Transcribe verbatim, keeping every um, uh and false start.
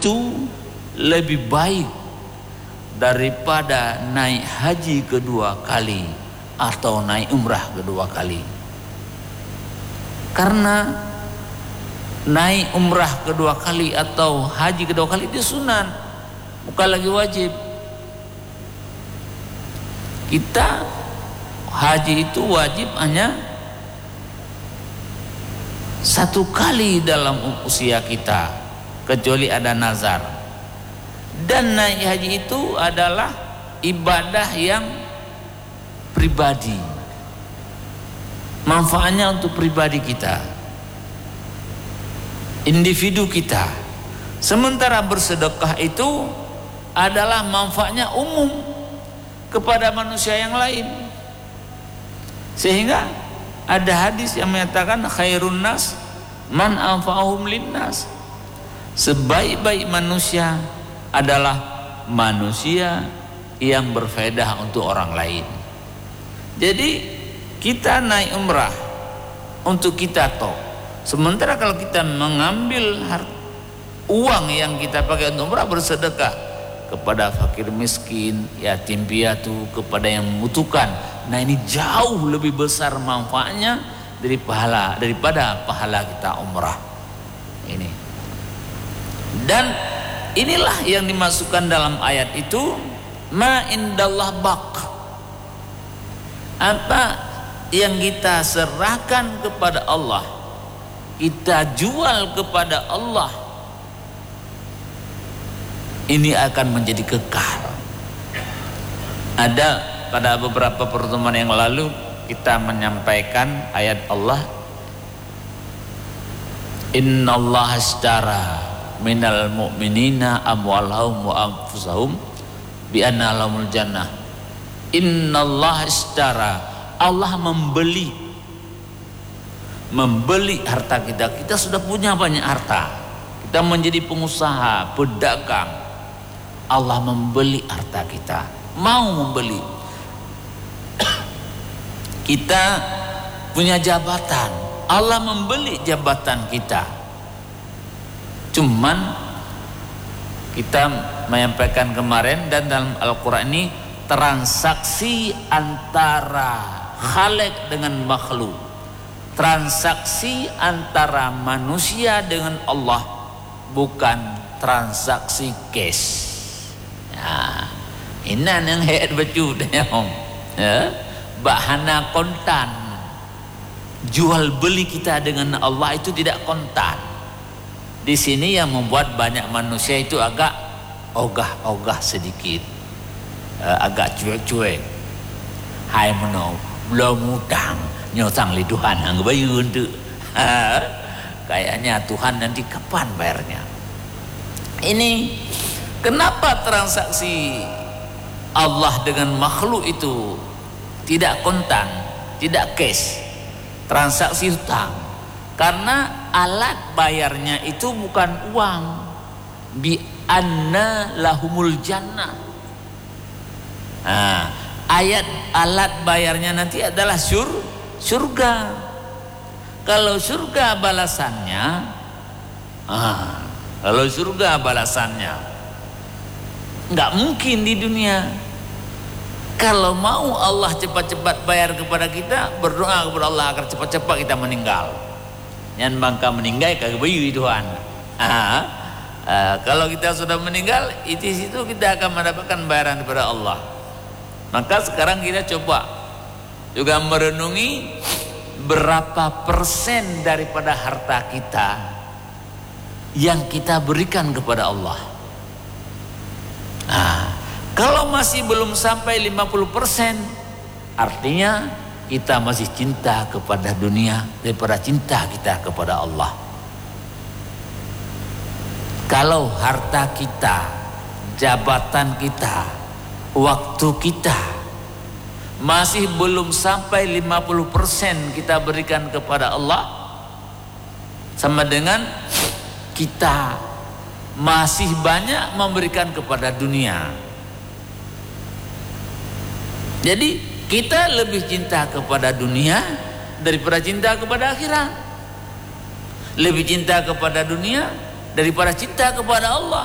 itu lebih baik daripada naik haji kedua kali atau naik umrah kedua kali. Karena naik umrah kedua kali atau haji kedua kali itu sunan, bukan lagi wajib. Kita haji itu wajib hanya satu kali dalam usia kita, kecuali ada nazar. Dan naik haji itu adalah ibadah yang pribadi, manfaatnya untuk pribadi kita, individu kita. Sementara bersedekah itu adalah manfaatnya umum kepada manusia yang lain. Sehingga ada hadis yang menyatakan khairun nas man anfa'uhum linnas. Sebaik-baik manusia adalah manusia yang berfaedah untuk orang lain. Jadi kita naik umrah untuk kita toh. Sementara kalau kita mengambil uang yang kita pakai untuk umrah bersedekah kepada fakir miskin, yatim piatu, kepada yang membutuhkan. Nah ini jauh lebih besar manfaatnya dari pahala, daripada pahala kita umrah ini. Dan inilah yang dimasukkan dalam ayat itu, ma indallah baq. Apa yang kita serahkan kepada Allah, kita jual kepada Allah, ini akan menjadi kekal. Ada pada beberapa pertemuan yang lalu kita menyampaikan ayat Allah, innallaha ashtara minal mu'minina amwalahum wa anfusahum bi anna lahumul jannah. Innallaha ashtara, Allah membeli membeli harta kita. Kita sudah punya banyak harta, kita menjadi pengusaha, pedagang. Allah membeli harta kita, mau membeli. Kita punya jabatan, Allah membeli jabatan kita. Cuman kita menyampaikan kemarin, dan dalam Al-Quran ini transaksi antara khalik dengan makhluk, transaksi antara manusia dengan Allah, bukan transaksi cash. Nah, ini yang head baju dah om, ya, bahana kontan. Jual beli kita dengan Allah itu tidak kontan. Di sini yang membuat banyak manusia itu agak ogah-ogah sedikit, uh, agak cuek-cuek. Hai meno, belum utang, nyotang li Tuhan ang bayun tu. Kayaknya Tuhan nanti kapan bayarnya. Ini kenapa transaksi Allah dengan makhluk itu tidak kontan, tidak cash, transaksi hutang? Karena alat bayarnya itu bukan uang. Bi anna lahumul jannah. Nah, ayat alat bayarnya nanti adalah sur, surga. Kalau surga balasannya, ah, kalau surga balasannya nggak mungkin di dunia. Kalau mau Allah cepat-cepat bayar kepada kita, berdoa kepada Allah agar cepat-cepat kita meninggal. Yang bangka meninggal kagak bayu Tuhan. Ah, ah, kalau kita sudah meninggal, itu situ kita akan mendapatkan bayaran daripada Allah. Maka sekarang kita coba juga merenungi berapa persen daripada harta kita yang kita berikan kepada Allah. Nah, kalau masih belum sampai lima puluh persen, artinya kita masih cinta kepada dunia daripada cinta kita kepada Allah. Kalau harta kita, jabatan kita, waktu kita masih belum sampai lima puluh persen kita berikan kepada Allah, sama dengan kita masih banyak memberikan kepada dunia. Jadi kita lebih cinta kepada dunia daripada cinta kepada akhirat. Lebih cinta kepada dunia daripada cinta kepada Allah.